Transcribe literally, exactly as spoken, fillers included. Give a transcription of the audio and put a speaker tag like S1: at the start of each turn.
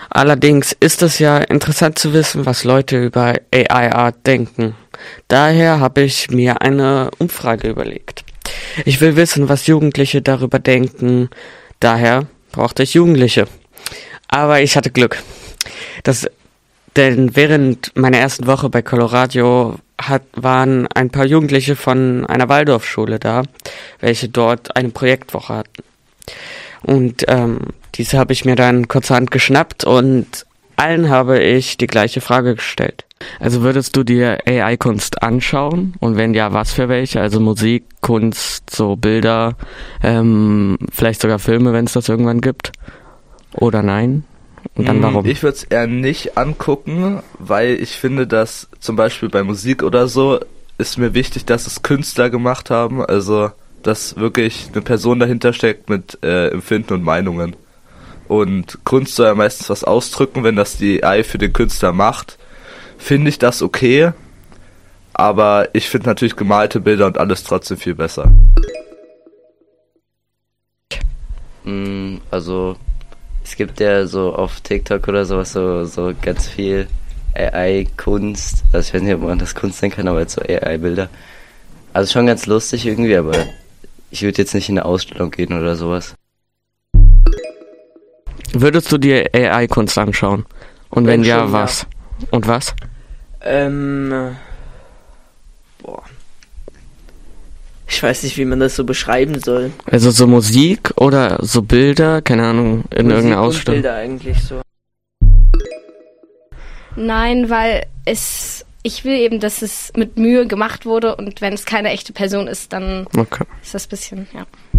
S1: Allerdings ist es ja interessant zu wissen, was Leute über A I Art denken. Daher habe ich mir eine Umfrage überlegt. Ich will wissen, was Jugendliche darüber denken. Daher brauchte ich Jugendliche. Aber ich hatte Glück. Das, denn während meiner ersten Woche bei Coloradio hat, waren ein paar Jugendliche von einer Waldorfschule da, welche dort eine Projektwoche hatten. Und ähm, diese habe ich mir dann kurzerhand geschnappt und allen habe ich die gleiche Frage gestellt.
S2: Also würdest du dir A I-Kunst anschauen? Und wenn ja, was für welche? Also Musik, Kunst, so Bilder, ähm, vielleicht sogar Filme, wenn es das irgendwann gibt? Oder nein? Und dann warum?
S3: Ich würde es eher nicht angucken, weil ich finde, dass zum Beispiel bei Musik oder so ist mir wichtig, dass es Künstler gemacht haben, also dass wirklich eine Person dahinter steckt mit äh, Empfinden und Meinungen. Und Kunst soll ja meistens was ausdrücken, wenn das die A I für den Künstler macht, finde ich das okay, aber ich finde natürlich gemalte Bilder und alles trotzdem viel besser.
S4: Also es gibt ja so auf TikTok oder sowas so, so ganz viel A I-Kunst, also ich weiß nicht, ob man das Kunst nennen kann, aber jetzt so A I-Bilder. Also schon ganz lustig irgendwie, aber ich würde jetzt nicht in eine Ausstellung gehen oder sowas.
S2: Würdest du dir A I-Kunst anschauen? Und wenn, wenn ja, schon, was? Ja. Und was?
S5: Ähm, boah. Ich weiß nicht, wie man das so beschreiben soll.
S2: Also so Musik oder so Bilder, keine Ahnung, in
S5: Musik
S2: irgendeiner
S5: und
S2: Ausstellung?
S5: Bilder eigentlich so.
S6: Nein, weil es, ich will eben, dass es mit Mühe gemacht wurde und wenn es keine echte Person ist, dann
S2: okay.
S6: ist das ein bisschen, ja.